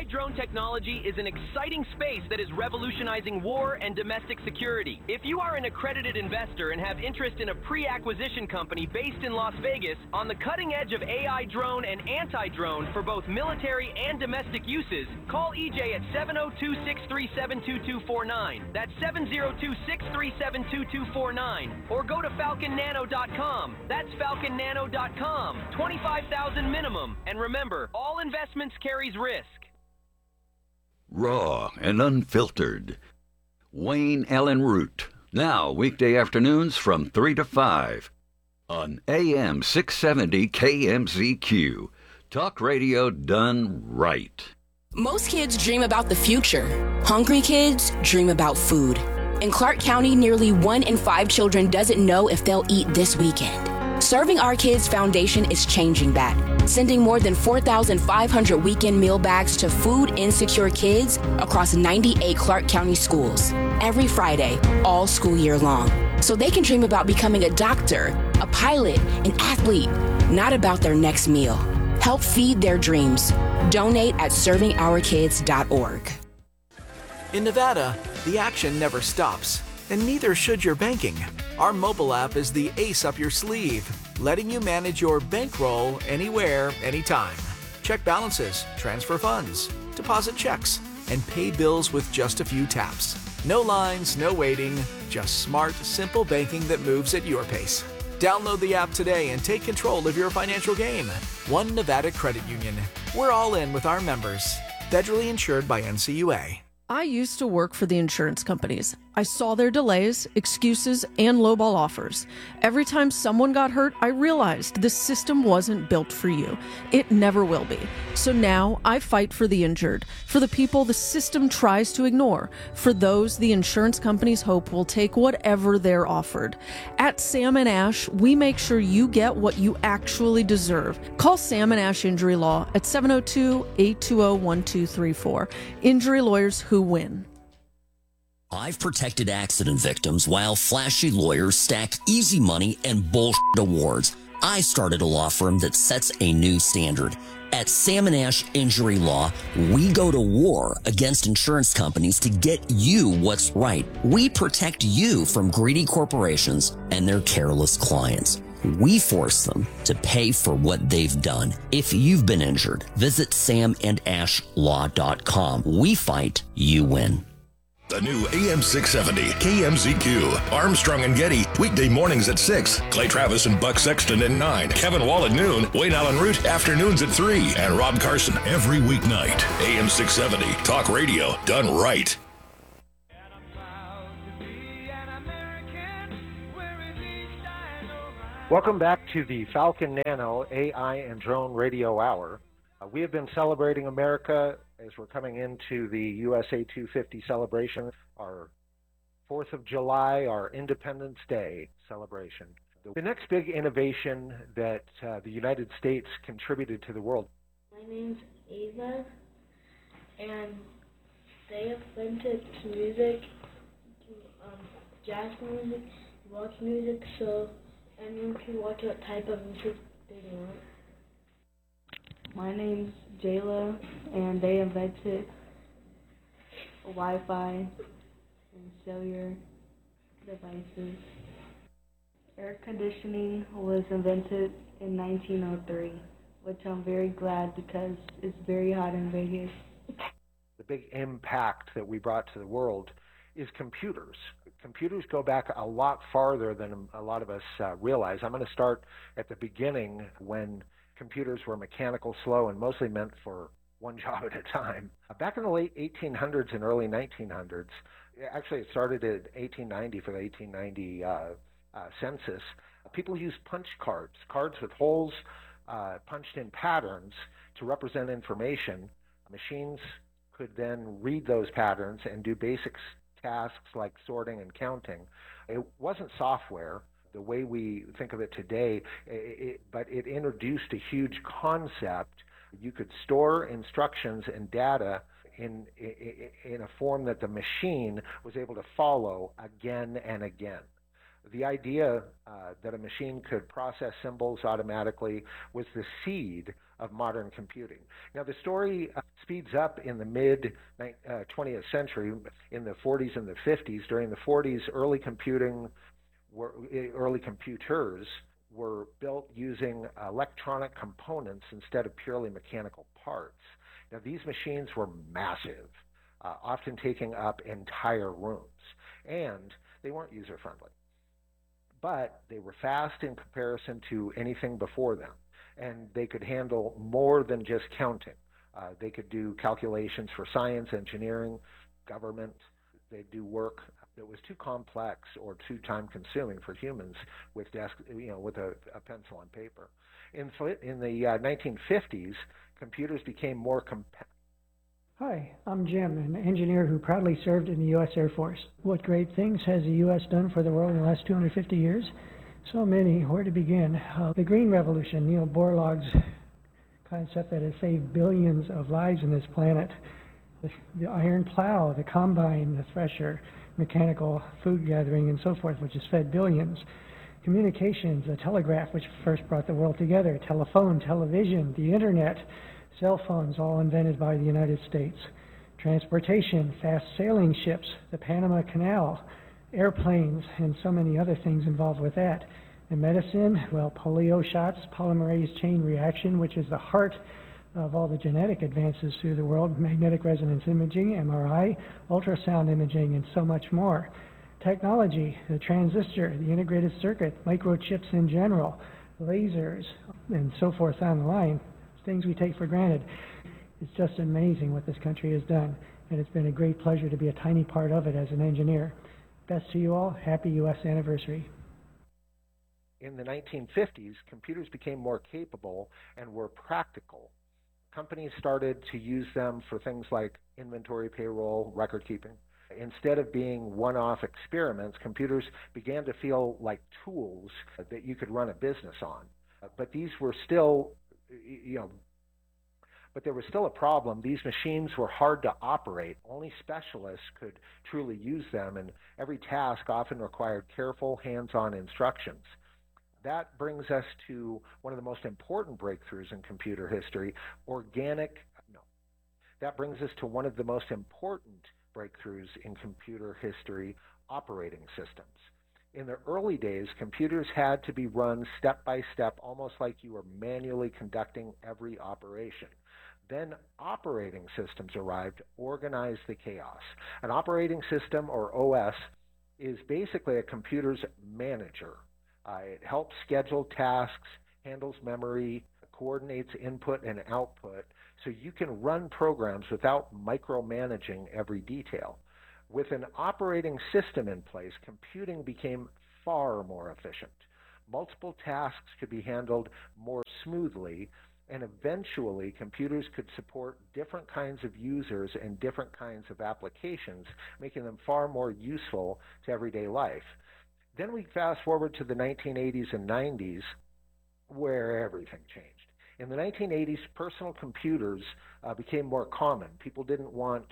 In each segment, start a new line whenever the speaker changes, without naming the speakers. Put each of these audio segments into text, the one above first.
AI drone technology is an exciting space that is revolutionizing war and domestic security. If you are an accredited investor and have interest in a pre-acquisition company based in Las Vegas on the cutting edge of AI drone and anti-drone for both military and domestic uses, call EJ at 702-637-2249. That's 702-637-2249. Or go to falconnano.com. That's falconnano.com. $25,000 minimum. And remember, all investments carries risk.
Raw and unfiltered. Wayne Allen Root. Now, weekday afternoons from 3 to 5 on AM 670 KMZQ. Talk radio done right.
Most kids dream about the future. Hungry kids dream about food. In Clark County, nearly 1 in 5 children doesn't know if they'll eat this weekend. Serving Our Kids Foundation is changing that, sending more than 4,500 weekend meal bags to food insecure kids across 98 Clark County schools every Friday, all school year long, so they can dream about becoming a doctor, a pilot, an athlete, not about their next meal. Help feed their dreams. Donate at servingourkids.org.
In Nevada, the action never stops, and neither should your banking. Our mobile app is the ace up your sleeve, letting you manage your bankroll anywhere, anytime. Check balances, transfer funds, deposit checks, and pay bills with just a few taps. No lines, no waiting, just smart, simple banking that moves at your pace. Download the app today and take control of your financial game. One Nevada Credit Union. We're all in with our members. Federally insured by NCUA.
I used to work for the insurance companies. I saw their delays, excuses, and lowball offers. Every time someone got hurt, I realized the system wasn't built for you. It never will be. So now I fight for the injured, for the people the system tries to ignore, for those the insurance companies hope will take whatever they're offered. At Sam & Ash, we make sure you get what you actually deserve. Call Sam & Ash Injury Law at 702-820-1234. Injury lawyers who win.
I've protected accident victims while flashy lawyers stack easy money and bullshit awards. I started a law firm that sets a new standard. At Sam & Ash Injury Law, we go to war against insurance companies to get you what's right. We protect you from greedy corporations and their careless clients. We force them to pay for what they've done. If you've been injured, visit samandashlaw.com. We fight, you win.
The new AM 670 KMZQ. Armstrong and Getty, weekday mornings at 6. Clay Travis and Buck Sexton at 9. Kevin Wall at noon. Wayne Allen Root, afternoons at 3. And Rob Carson every weeknight. AM 670, talk radio done right.
Welcome back to the Falcon Nano AI and Drone Radio Hour. We have been celebrating America as we're coming into the USA 250 celebration, our 4th of July, our Independence Day celebration. The next big innovation that the United States contributed to the world.
My name's Ava, and they invented music, jazz music, rock music, so anyone can watch what type of music they want.
My name's Jayla, and they invented Wi-Fi and cellular devices. Air conditioning was invented in 1903, which I'm very glad because it's very hot in Vegas.
The big impact that we brought to the world is computers. Computers go back a lot farther than a lot of us realize. I'm going to start at the beginning when computers were mechanical, slow, and mostly meant for one job at a time. Back in the late 1800s and early 1900s, actually it started at 1890 for the 1890 census, people used punch cards, cards with holes punched in patterns to represent information. Machines could then read those patterns and do basic tasks like sorting and counting. It wasn't software the way we think of it today, but it introduced a huge concept. You could store instructions and data in a form that the machine was able to follow again and again. The idea that a machine could process symbols automatically was the seed of modern computing. Now, the story speeds up in the mid-20th century, in the 40s and the 50s. During the 40s, early computers were built using electronic components instead of purely mechanical parts. Now, these machines were massive, often taking up entire rooms, and they weren't user-friendly. But they were fast in comparison to anything before them, and they could handle more than just counting. They could do calculations for science, engineering, government. They'd do work that was too complex or too time-consuming for humans with with a pencil and paper. In the 1950s, computers became more compact.
Hi, I'm Jim, an engineer who proudly served in the U.S. Air Force. What great things has the U.S. done for the world in the last 250 years? So many. Where to begin? The Green Revolution, Neil Borlaug's concept that has saved billions of lives on this planet. The iron plow, the combine, the thresher, mechanical food gathering, and so forth, which has fed billions. Communications, the telegraph, which first brought the world together, telephone, television, the internet, cell phones, all invented by the United States. Transportation, fast sailing ships, the Panama Canal, airplanes, and so many other things involved with that. And medicine, well, polio shots, polymerase chain reaction, which is the heart of all the genetic advances through the world, magnetic resonance imaging, MRI, ultrasound imaging, and so much more. Technology, the transistor, the integrated circuit, microchips in general, lasers, and so forth on the line. Things we take for granted. It's just amazing what this country has done, and it's been a great pleasure to be a tiny part of it as an engineer. Best to you all. Happy U.S. anniversary.
In the 1950s, computers became more capable and were practical. Companies started to use them for things like inventory, payroll, record keeping. Instead of being one-off experiments, computers began to feel like tools that you could run a business on. But these were still but there was still a problem. These machines were hard to operate. Only specialists could truly use them, and every task often required careful, hands-on instructions. That brings us to one of the most important breakthroughs in computer history, That brings us to one of the most important breakthroughs in computer history, operating systems. In the early days, computers had to be run step by step, almost like you were manually conducting every operation. Then operating systems arrived to organize the chaos. An operating system, or OS, is basically a computer's manager. It helps schedule tasks, handles memory, coordinates input and output, so you can run programs without micromanaging every detail. With an operating system in place, computing became far more efficient. Multiple tasks could be handled more smoothly, and eventually computers could support different kinds of users and different kinds of applications, making them far more useful to everyday life. Then we fast forward to the 1980s and 90s, where everything changed. In the 1980s, personal computers became more common. People didn't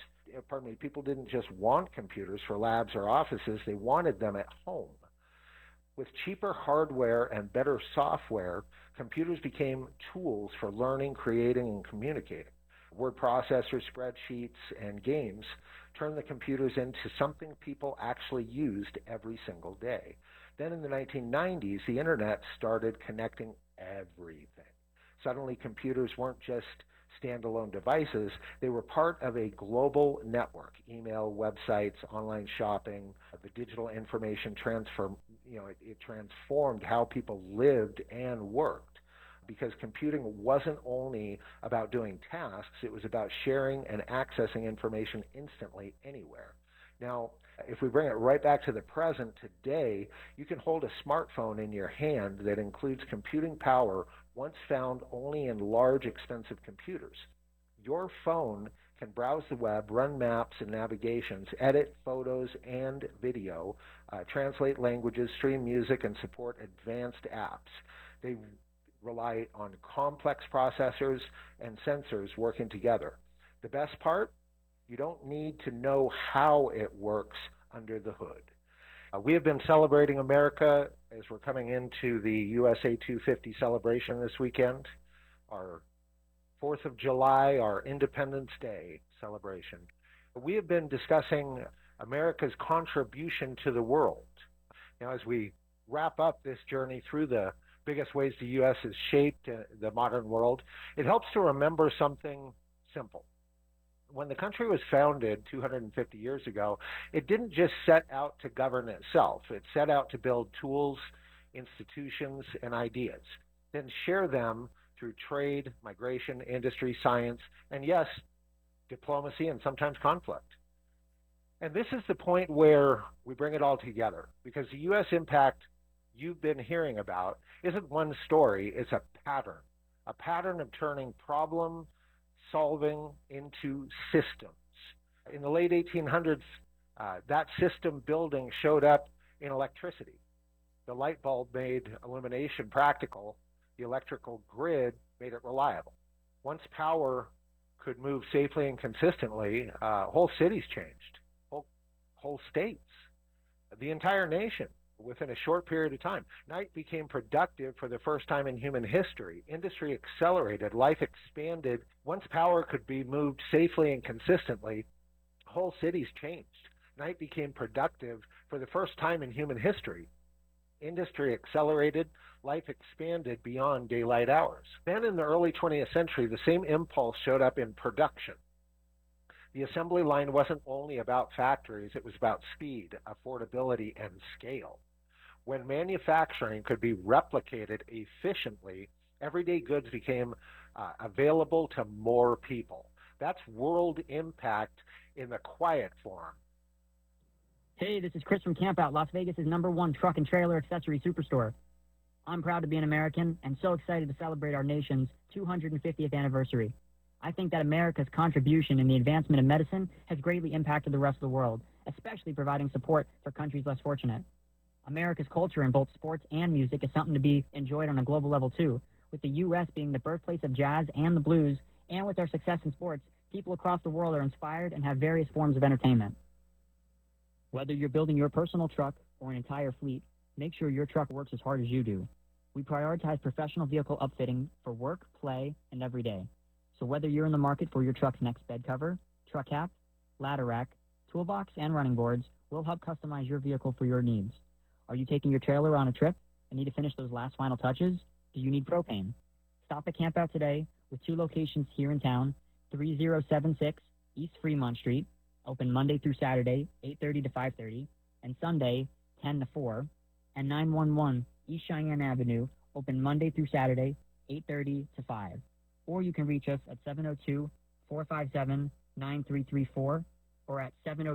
just want computers for labs or offices, they wanted them at home. With cheaper hardware and better software, computers became tools for learning, creating, and communicating. Word processors, spreadsheets, and games turned the computers into something people actually used every single day. Then in the 1990s, the internet started connecting everything. Suddenly, computers weren't just standalone devices, they were part of a global network. Email, websites, online shopping, the digital information transfer, it transformed how people lived and worked, because computing wasn't only about doing tasks, it was about sharing and accessing information instantly anywhere. Now, if we bring it right back to the present today, you can hold a smartphone in your hand that includes computing power once found only in large, expensive computers. Your phone can browse the web, run maps and navigations, edit photos and video, translate languages, stream music, and support advanced apps. They rely on complex processors and sensors working together. The best part? You don't need to know how it works under the hood. We have been celebrating America as we're coming into the USA 250 celebration this weekend. Our 4th of July, our Independence Day celebration. We have been discussing America's contribution to the world. Now, as we wrap up this journey through the biggest ways the U.S. has shaped the modern world, it helps to remember something simple. When the country was founded 250 years ago, it didn't just set out to govern itself. It set out to build tools, institutions, and ideas, then share them through trade, migration, industry, science, and yes, diplomacy and sometimes conflict. And this is the point where we bring it all together, because the U.S. impact you've been hearing about isn't one story, it's a pattern of turning problem solving into systems. In the late 1800s, that system building showed up in electricity. The light bulb made illumination practical. The electrical grid made it reliable. Once power could move safely and consistently, whole cities changed, whole states, the entire nation within a short period of time. Night became productive for the first time in human history. Industry accelerated, life expanded. Once power could be moved safely and consistently, whole cities changed. Night became productive for the first time in human history. Industry accelerated, life expanded beyond daylight hours. Then in the early 20th century, the same impulse showed up in production. The assembly line wasn't only about factories, it was about speed, affordability, and scale. When manufacturing could be replicated efficiently, everyday goods became available to more people. That's world impact in the quiet form.
Hey, this is Chris from Campout, Las Vegas' #1 truck and trailer accessory superstore. I'm proud to be an American and so excited to celebrate our nation's 250th anniversary. I think that America's contribution in the advancement of medicine has greatly impacted the rest of the world, especially providing support for countries less fortunate. America's culture in both sports and music is something to be enjoyed on a global level too, with the U.S. being the birthplace of jazz and the blues, and with our success in sports, people across the world are inspired and have various forms of entertainment. Whether you're building your personal truck or an entire fleet, make sure your truck works as hard as you do. We prioritize professional vehicle upfitting for work, play, and every day. So whether you're in the market for your truck's next bed cover, truck cap, ladder rack, toolbox, and running boards, we'll help customize your vehicle for your needs. Are you taking your trailer on a trip and need to finish those last final touches? Do you need propane? Stop at Campout today with 2 locations here in town, 3076 East Fremont Street, open Monday through Saturday, 8:30 to 5:30, and Sunday, 10 to 4, and 911 East Cheyenne Avenue, open Monday through Saturday, 8:30 to 5. Or you can reach us at 702-457-9334 or at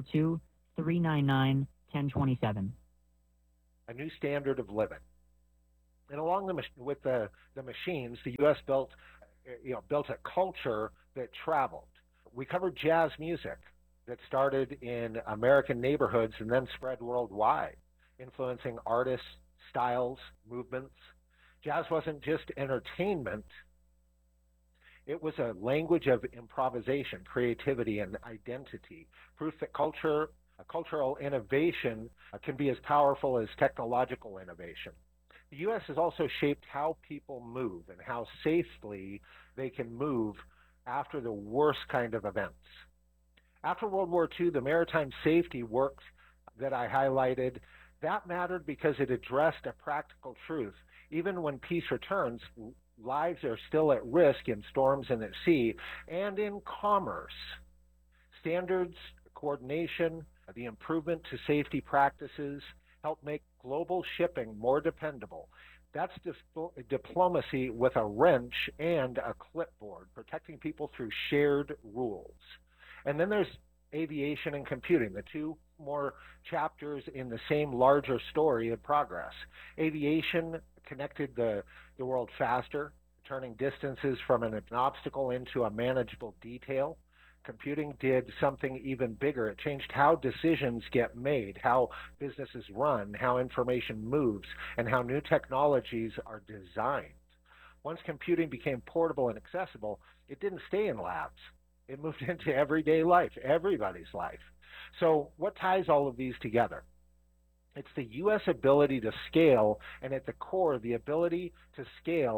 702-399-1027.
A new standard of living. And along with the machines, the U.S. built a culture that traveled. We covered jazz music that started in American neighborhoods and then spread worldwide, influencing artists, styles, movements. Jazz wasn't just entertainment. It was a language of improvisation, creativity, and identity, proof that cultural innovation can be as powerful as technological innovation. The U.S. has also shaped how people move and how safely they can move after the worst kind of events. After World War II, the maritime safety work that I highlighted, that mattered because it addressed a practical truth. Even when peace returns, lives are still at risk in storms and at sea and in commerce. Standards, coordination, the improvement to safety practices help make global shipping more dependable. That's diplomacy with a wrench and a clipboard, protecting people through shared rules. And then there's aviation and computing, the two more chapters in the same larger story of progress. Aviation connected the world faster, turning distances from an obstacle into a manageable detail. Computing did something even bigger. It changed how decisions get made, how businesses run, how information moves, and how new technologies are designed. Once computing became portable and accessible, it didn't stay in labs. It moved into everyday life, everybody's life. So what ties all of these together? It's the U.S. ability to scale, and at the core, the ability to scale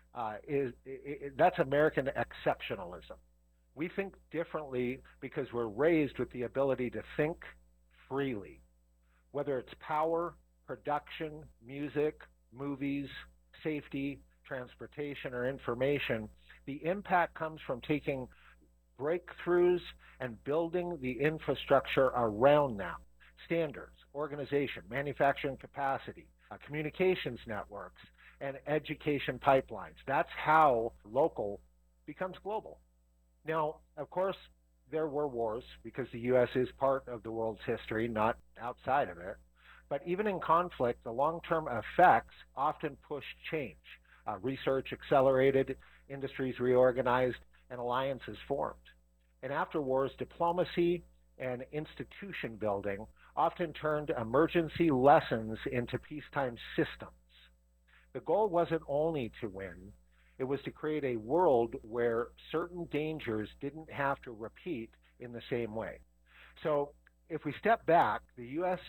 that's American exceptionalism. We think differently because we're raised with the ability to think freely, whether it's power, production, music, movies, safety, transportation, or information. The impact comes from taking breakthroughs and building the infrastructure around them. Standards, organization, manufacturing capacity, communications networks, and education pipelines. That's how local becomes global. Now, of course, there were wars because the U.S. is part of the world's history, not outside of it. But even in conflict, the long-term effects often pushed change. Research accelerated, industries reorganized, and alliances formed. And after wars, diplomacy and institution building often turned emergency lessons into peacetime systems. The goal wasn't only to win, it was to create a world where certain dangers didn't have to repeat in the same way. So if we step back, the U.S.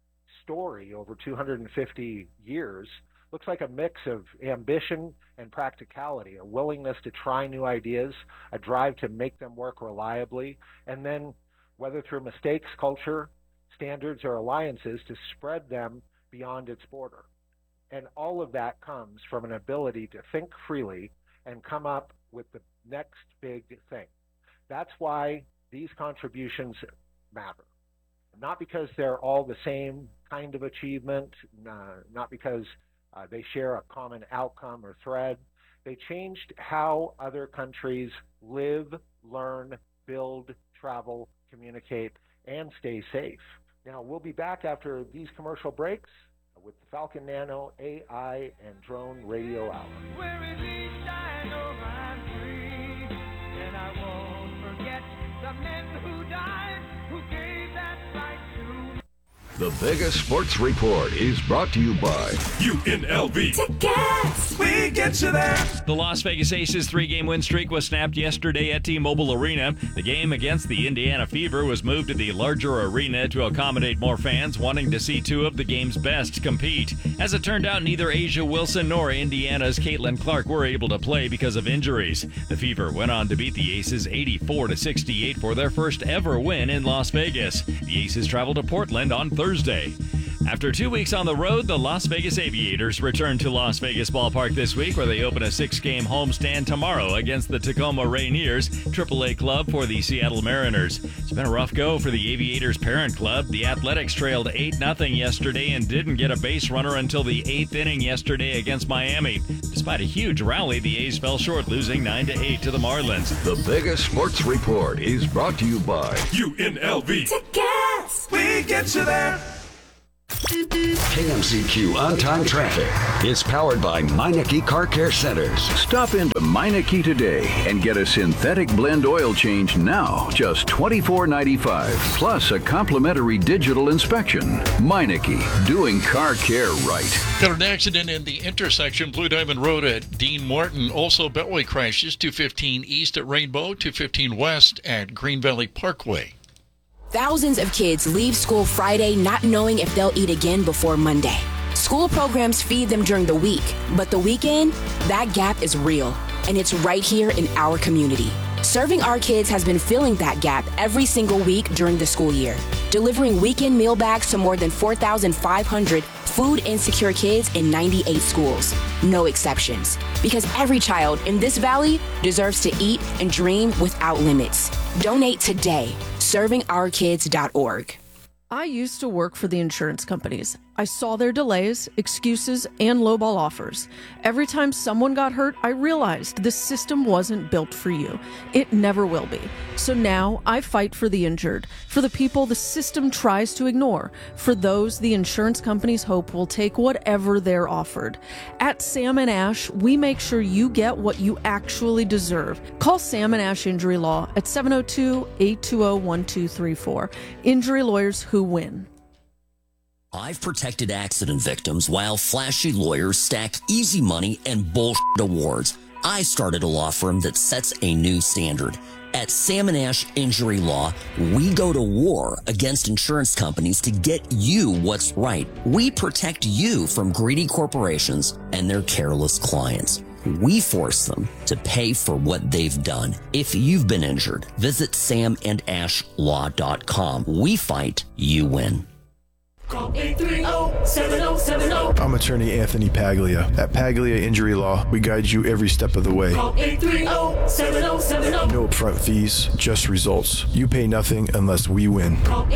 story over 250 years looks like a mix of ambition and practicality, a willingness to try new ideas, a drive to make them work reliably, and then, whether through mistakes, culture, standards, or alliances, to spread them beyond its border. And all of that comes from an ability to think freely and come up with the next big thing. That's why these contributions matter. Not because they're all the same kind of achievement, not because they share a common outcome or thread. They changed how other countries live, learn, build, travel, communicate, and stay safe. Now, we'll be back after these commercial breaks with the Falcon Nano AI and Drone Radio Hour.
Where at least I know I'm free, and I won't forget the men who died, who gave that right to me.
The Vegas Sports Report is brought to you by
UNLV.
Tickets! We get you there!
The Las Vegas Aces 3-game win streak was snapped yesterday at T-Mobile Arena. The game against the Indiana Fever was moved to the larger arena to accommodate more fans wanting to see two of the game's best compete. As it turned out, neither Asia Wilson nor Indiana's Caitlin Clark were able to play because of injuries. The Fever went on to beat the Aces 84-68 for their first ever win in Las Vegas. The Aces travel to Portland on Thursday. After 2 weeks on the road, the Las Vegas Aviators return to Las Vegas Ballpark this week, where they open a 6-game homestand tomorrow against the Tacoma Rainiers, AAA club for the Seattle Mariners. It's been a rough go for the Aviators' parent club. The Athletics trailed 8-0 yesterday and didn't get a base runner until the 8th inning yesterday against Miami. Despite a huge rally, the A's fell short, losing 9-8 to the Marlins.
The Vegas Sports Report is brought to you by
UNLV.
Tickets! We get you there!
KMZQ On-Time Traffic is powered by Meineke Car Care Centers. Stop into Meineke today and get a synthetic blend oil change now, just $24.95, plus a complimentary digital inspection. Meineke, doing car care right.
Got an accident in the intersection, Blue Diamond Road at Dean Martin. Also, Beltway crashes, 215 east at Rainbow, 215 west at Green Valley Parkway.
Thousands of kids leave school Friday not knowing if they'll eat again before Monday. School programs feed them during the week, but the weekend, that gap is real, and it's right here in our community. Serving Our Kids has been filling that gap every single week during the school year, delivering weekend meal bags to more than 4,500 food-insecure kids in 98 schools. No exceptions, because every child in this valley deserves to eat and dream without limits. Donate today. ServingOurKids.org.
I used to work for the insurance companies. I saw their delays, excuses, and lowball offers. Every time someone got hurt, I realized this system wasn't built for you. It never will be. So now I fight for the injured, for the people the system tries to ignore, for those the insurance companies hope will take whatever they're offered. At Sam & Ash, we make sure you get what you actually deserve. Call Sam & Ash Injury Law at 702-820-1234. Injury lawyers who win.
I've protected accident victims while flashy lawyers stack easy money and bullshit awards. I started a law firm that sets a new standard. At Sam & Ash Injury Law, we go to war against insurance companies to get you what's right. We protect you from greedy corporations and their careless clients. we force them to pay for what they've done. If you've been injured, visit samandashlaw.com. We fight, you win.
Call 830-7070.
I'm attorney Anthony Paglia. At Paglia Injury Law, we guide you every step of the way.
Call 830-7070.
No upfront fees, just results. You pay nothing unless we win.
Call